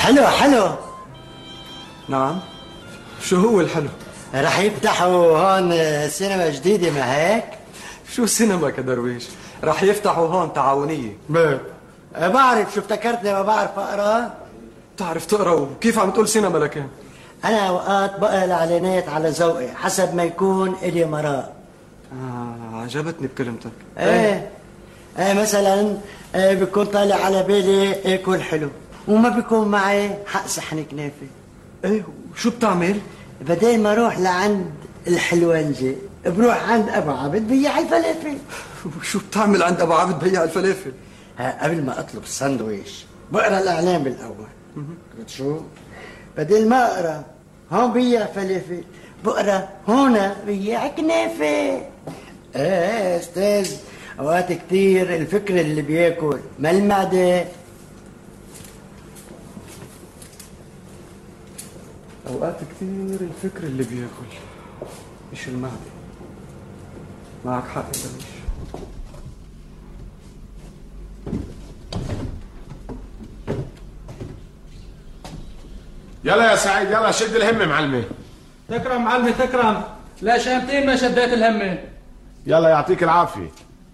حلو حلو. نعم، شو هو الحلو؟ رح يفتحوا هون سينما جديدة، ما هيك؟ شو سينما كدرويش؟ رح يفتحوا هون تعاونية. بعرف، شو افتكرتني ما بعرف اقرا؟ بتعرف تقرا وكيف عم تقول سينما لكن؟ انا اوقات بقرا الاعلانات على ذوقي حسب ما يكون الي مراء. عجبتني بكلمتك. ايه مثلا بيكون طالع على بالي اكل حلو وما بيكون معي حق صحن كنافه. ايه وشو بتعمل؟ بدل ما اروح لعند الحلوانجي بروح عند ابو عبد بياع الفلافل. وشو بتعمل عند ابو عبد بياع الفلافل؟ قبل ما اطلب الساندويش بقرا الاعلان بالاول. شو؟ بدل ما اقرا هون بياع فلافل بقرا هون بياع كنافه. ايه استاذ، اوقات كتير الفكر اللي بياكل ما المعده. اوقات كثير الفكر اللي بياكل مش المعده. معك حق يا درويش. يلا يا سعيد، يلا شد الهمه معلمي. تكرم معلمي تكرم، لا شامتين ما شديت الهمه. يلا يعطيك العافيه.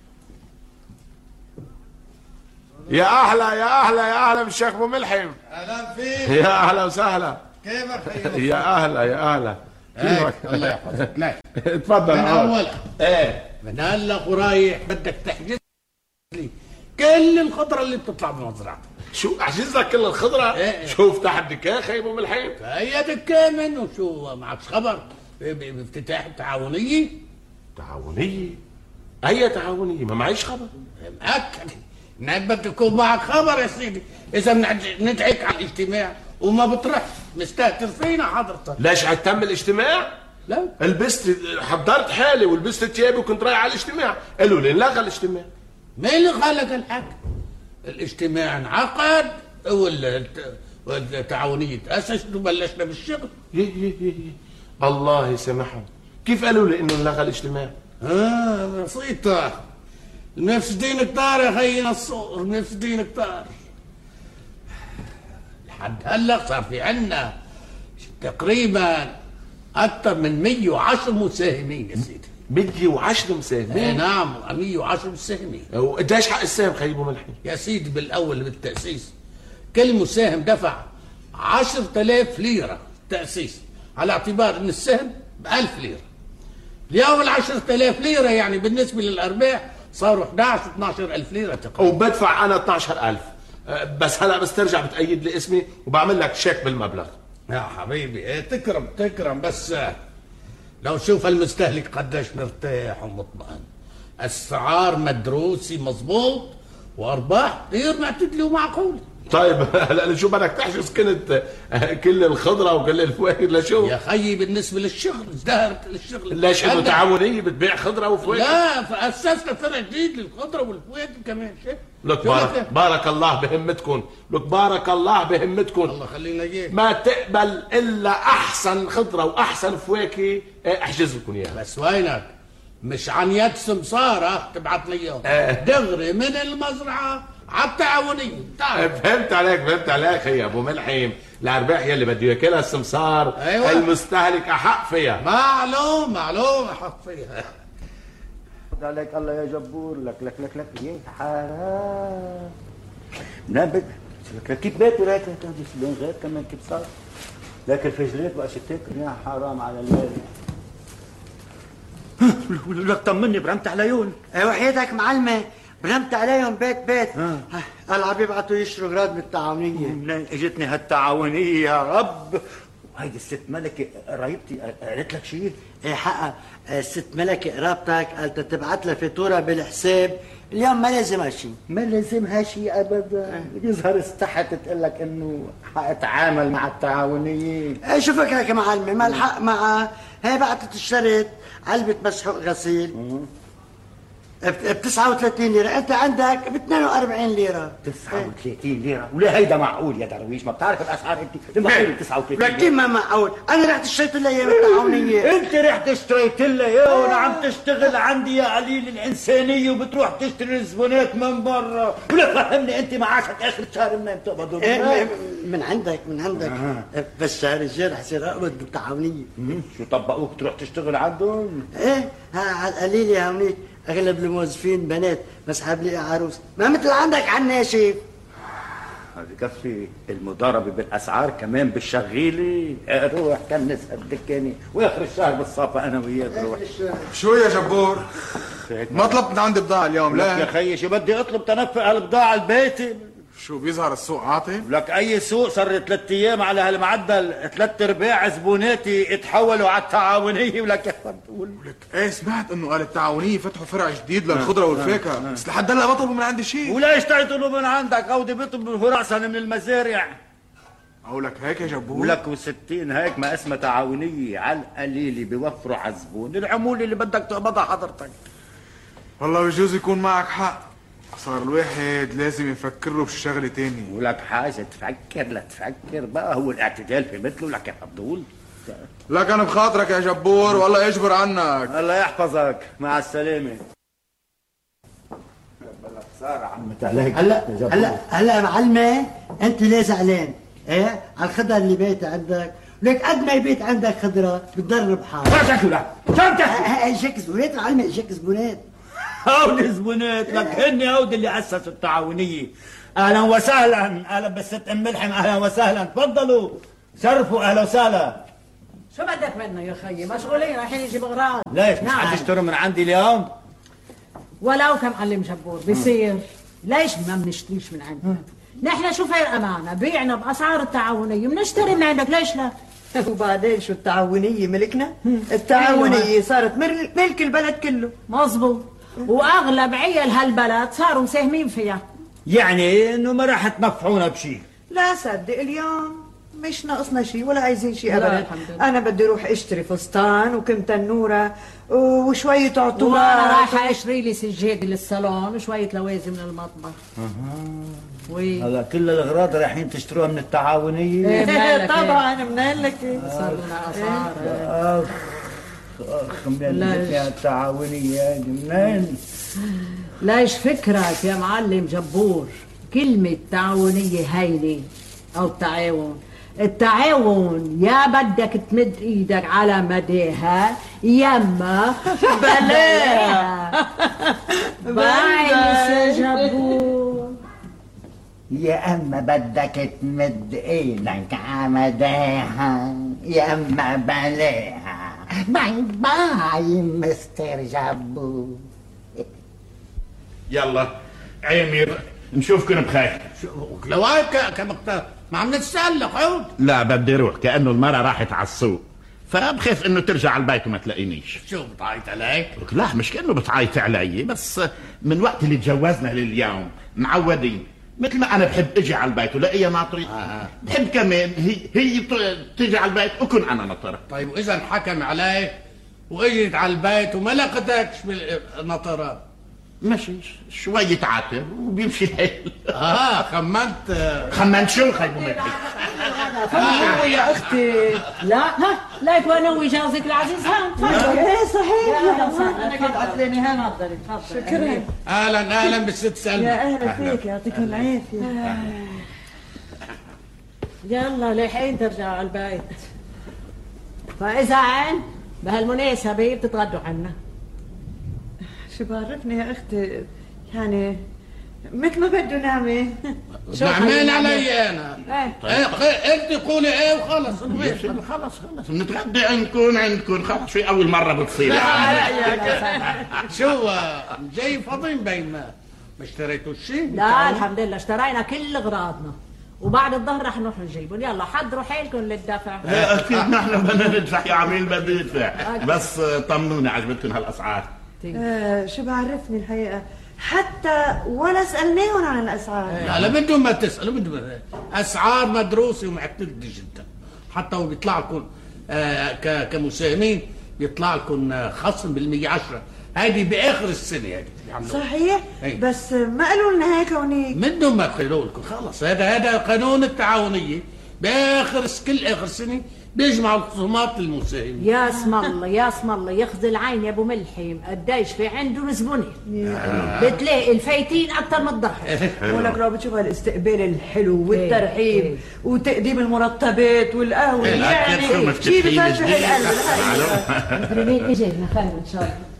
يا اهلا يا اهلا يا اهلا بالشيخ ابو ملحم. اهلا فيك. يا اهلا وسهلا. كيفك؟ يا اهلا يا اهلا. كيفك؟ الله يحفظك. لا تفضل. من اول من هلا ورايح بدك تحجز لي كل الخضره اللي بتطلع من المزرعه. شو احجز لك كل الخضره؟ شو افتح الدكاخه يا ابو ملحم؟ هي دكه منه. شو معك خبر بافتتاح التعاونيه؟ تعاونيه؟ اي تعاونيه؟ ما معيش خبر. مأكد انك بدك يكون معك خبر يا سيدي. اذا ندعيك على الاجتماع وما بتروحش مستهتر فينا حضرتك. ليش تم الاجتماع؟ لا لبست، حضرت حالي ولبست ثيابي وكنت رايح على الاجتماع. قالوا لي انلغى الاجتماع. مين اللي خلق الحكي؟ الاجتماع انعقد والتعاونية تأسست وبلشنا بالشغل. الله يسامحهم. كيف قالوا لي انه انلغى الاجتماع؟ بسيطة. المفسدين كتار يا خينا الصور، المفسدين كتار. لحد هلا صار في عنا تقريبا اكثر من 110 مساهمين يا سيدي. 110 مساهمين؟ نعم 110 مساهمين. وقديش حق السهم خيي ابو ملحم؟ يا سيدي بالاول بالتاسيس كل مساهم دفع 10,000 ليره تاسيس، على اعتبار ان السهم ب1000 ليره. اليوم ال10,000 ليره يعني بالنسبه للارباح صاروا 11-12,000 ليره تقريبا. وبدفع انا 12,000 بس هلا بس ترجع بتأيد لي اسمي وبعمل لك شيك بالمبلغ. يا حبيبي تكرم بس لو شوف المستهلك قديش مرتاح ومطمئن، اسعار مدروسه مظبوط وارباح غير معتدله ومعقوله. طيب هلا شو بدك تحجز كنت كل الخضره وكل الفواكه لشو؟ يا خيي بالنسبه للشغل ازدهرت الشغل. ليش انه تعاونيه بتبيع خضره وفواكه؟ لا فاسسنا فرع جديد للخضره والفواكه كمان. شيء لك بارك الله بهمتكم، لك بارك الله بهمتكم. الله خلينا اياك. ما تقبل الا احسن خضره واحسن فواكه احجز لكم اياها. بس وينك؟ مش عن يد سمساره تبعت لي اياهم دغري من المزرعه على التعاونيه. فهمت عليك يا ابو ملحم. الارباح يلي بده ياكلها السمسار. أيوة. المستهلك احق فيها. معلوم احق فيها. عليك الله يا جبور. لك يا حرام. نام لك كيف بيت ولا بين غير كمان كيف صار لك الفجرات بقى تاكل. يا حرام على الليل. لك طمني برمت على عيون. وحياتك معلمه برمت عليهم بيت. قال عم يبعتوا يشروا غراض من التعاونيه. منين اجتني هالتعاونيه يا رب؟ هيدي الست ملكه قرايبتي قالت لك شيء؟ ايه حقها. الست ملكه قرابتك قالت تبعت لها فاتوره بالحساب اليوم. ما لازمها شيء. ما لازمها شيء ابدا. يظهر استحت تقول لك انه حاتعامل مع التعاونيه. شو فكرك يا معلمه؟ ما الحق معها. هي بعتت اشترت علبه مسحوق غسيل ب 39 ليرة، أنت عندك ب 42 ليرة. 39 ليرة؟ ولا هيدا معقول يا درويش؟ ما بتعرف الأسعار أنت؟ معقول 39 ليرة؟ لكن ما معقول، أنا رحت اشتريت لها إياه بالتعاونية. أنت رحت اشتريت لها إياه وأنا عم تشتغل عندي يا قليل الإنسانية وبتروح تشتري الزبونات من برا، ولا فهمني أنت معاشك آخر الشهر منين بتقبضوا؟ من عندك بس الشهر الجاي رح يصير أقبض بالتعاونية. شو طبقوك تروح تشتغل عندهم؟ إيه على القليل يا هونيك اغلب الموظفين بنات، بس حابلي عروس، ما مثل عندك عناشف. هذا كفي المضاربه بالاسعار كمان بالشغيله. روح كنس الدكانه واخر الشهر بالصافه انا وياك. روح. شو يا جبور؟ ما طلبت من عندي بضاعة اليوم؟ لا يا خيي شو بدي اطلب تنفق هالبضاعه البيتي؟ شو بيظهر السوق عاطل؟ لك اي سوق؟ صار 3 ايام على هالمعدل 3/4 زبوناتي اتحولوا على التعاونيه. ولك يا فضول ولك ايه، سمعت انه قال التعاونيه فتحوا فرع جديد للخضره والفاكهه، بس لحد هلا ما طلبوا من عندي شيء. وليش تعطلوا من عندك؟ اودي بيطلبوا راسا من المزارع. او لك هيك يا جبور؟ ولك و60 هيك ما اسمها تعاونيه، على القليله بيوفروا على الزبون العموله اللي بدك تقبضها حضرتك. والله بجوز يكون معك حق، صار الواحد لازم يفكر له بشغله تاني. ولك حاجه تفكر، لا تفكر بقى، هو الاعتدال في مثله. لك يا فضول لك انا بخاطرك يا جبور والله يجبر عنك. الله يحفظك، مع السلامه. صار عمت عليك. هلا يا معلمه انت ليه زعلان؟ ايه على الخضره اللي بيت عندك، ليك قد ما البيت عندك خضره بتضرب حالك. شو تحكي؟ لا شو تحكي؟ اجاك زبونات معلمه، اجاك زبونات. هودي زبونات لك، هن هودي اللي اسسوا التعاونيه. اهلا وسهلا، اهلا بالست ام ملحم، اهلا وسهلا، تفضلوا شرفوا، اهلا وسهلا. شو بدك منا يا خيي؟ مشغولين رايحين نجيب اغراض. ليش مش حد يشتروا من عندي اليوم؟ ولو كمعلم جبور بصير، ليش ما بنشتريش من عندك؟ نحن شو فرق معنا؟ بيعنا باسعار التعاونيه بنشتري من عندك، ليش لا؟ وبعدين شو التعاونيه ملكنا؟ التعاونيه صارت ملك البلد كله. مظبوط، واغلب عيال هالبلد صاروا مساهمين فيها. يعني انه ما راح تنفعونا بشيء. لا صدق اليوم مش ناقصنا شيء ولا عايزين شيء لا ابدا. الحمد لله. انا بدي اروح اشتري فستان وكم تنوره وشويه عطورات، وانا رايحه اشتري لي سجاده للصالون وشويه لوازم للمطبخ. هلا كل الاغراض رايحين تشتروها من التعاونيه؟ إيه طبعا منين لك صار لنا اسعار. اخ منين فيها التعاونيه هذه منين؟ ليش فكرك يا معلم جبور؟ كلمة تعاونية هينة أو التعاون. التعاون يا بدك تمد ايدك على مداها يما بلاها. باي جبور. يا اما بدك تمد ايدك على مداها يا اما بلاها. باي باي مستر جبور. يلا عمير نشوفكم بخير. لو هيك كمقتار ما عم نتسلق عود. لا بدي اروح، كأنه المرة راحت على السوق، فبخاف انه ترجع على البيت وما تلاقينيش. شو بتعيط عليك؟ لا مش كأنه بتعيط علي، بس من وقت اللي تجوزنا لليوم معودين، مثل ما انا بحب اجي على البيت ولاقيها ناطرة بحب كمان هي تيجي على البيت وكن انا ناطرة. طيب واذا انحكم عليك واجيت على البيت وما لقيتكش بالنطرة؟ ماشي شوية عاتر وبيمشي الحيل. خمنت شو خيبو ملكي؟ يا اختي لا لا تونوي جوزك العزيز هان. ايه صحيح. انا كنت عتلاني هان. تفضلي. شكرا. اهلا بالست سلمى. يا اهلا فيك، يعطيك العافيه. يلا لحين ترجعوا على البيت، فاذا عن بهالمناسبه بتتغدوا عنا. شو بعرفني يا اختي، يعني مثل ما بده نعمل. نعمين علي انا. انت قولي ايه وخلص. خلص بنتغدى عندكم خلص. في اول مرة بتصير شو جاي فاضيين بين ما اشتريتوا الشيء؟ لا الحمد لله اشترينا كل اغراضنا، وبعد الظهر رح نروح نجيبهم. يلا حضروا حيلكم للدفع. اكيد نحن بدنا ندفع يا عميل، بدي ندفع، بس طمنوني عجبتكم هالاسعار؟ شو بعرفني الحقيقه، حتى ولا سالناهم عن الاسعار. لا بدون ما تسالوا، بدون اسعار مدروسه ومعتمده جدا. حتى وبيطلع لكم كمساهمين بيطلع لكم خصم 10%. هذه باخر السنه هذه صحيح. إيه. بس ما قالوا لنا هيك ونيك. منهم ما قالوا لكم خلص. هذا قانون التعاونيه باخر كل اخر سنه بيجمعوا الخصومات المساهمين. يا اسم الله يا اسم الله ياخذ العين يا ابو ملحم، قديش في عنده زبونه بتلاقي الفايتين اكثر من الضحك. ولك لو بتشوف هالاستقبال الحلو والترحيب وتقديم المرتبات والقهوه يعني شيء بفتح القلب. مدري مين اجى لنا خالد ان شاء الله.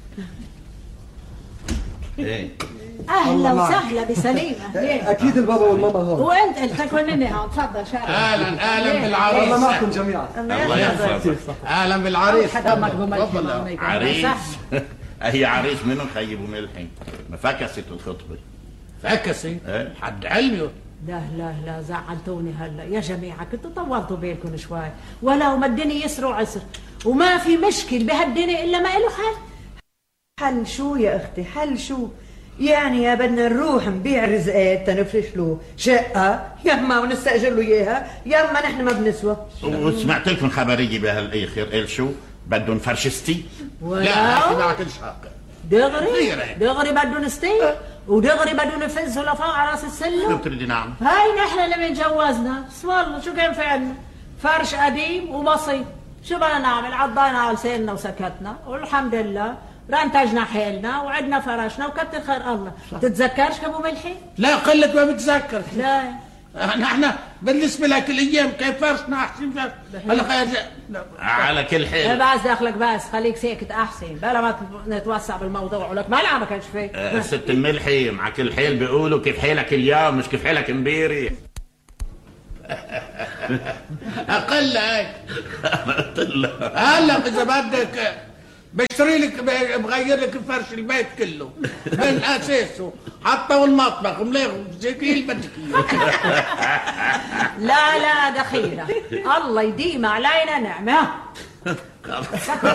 اهلا وسهلا بسليمه. اكيد البابا والماما هون. وانت قلت مني هون، تفضل شارك. اهلا بالعريس. الله معكم جميعا. الله يحفظك. اهلا بالعريس. تفضل. عريس هي عريس منو خي ابو ملحم؟ ما فكست الخطبه. فكسي حد علمي. لا زعلتوني هلا يا جماعه، كنتوا طولتوا بالكم شوي، ولو ما الدنيا يسر وعسر وما في مشكل بهالدنيا الا ما له حل. حل شو يا اختي؟ حل شو؟ يعني يا بدنا نروح نبيع رزقات تنفرش له شقه يما ونستاجر له اياها، يما نحن ما بنسوى. وسمعت لكم خبريه بهالاخر قال شو بدهم فرشستي؟ لا احكي معك الحق. دغري بدهم ستي ودغري بدهم يفزوا لفوق على راس السلم. تريدي نعم. هاي نحن لما تجوزنا بس والله شو كان في عنا؟ فرش قديم وبسيط، شو بدنا نعمل؟ عضينا على لساننا وسكتنا والحمد لله رنتجنا حيلنا وعدنا فرشنا وكتر خير الله. تتذكرش ابو ملحي؟ لا قلت ما بتذكر. لا نحن بالنسبه لك الايام كيف فرشنا احسن فرش. هلا على كل حال بس دخلك بس خليك ساكت احسن بلا ما نتوسع بالموضوع. ولك ملعب ما كانش فيه. ست الملحي مع كل حيل بيقولوا كيف حيلك اليوم مش كيف حيلك امبارح. اقل هيك. هلا اذا بدك بشتري لك بغير لك فرش البيت كله من اساسه حتى والمطبخ مليغ زي كل بدك لا دخيله الله يديم علينا نعمه.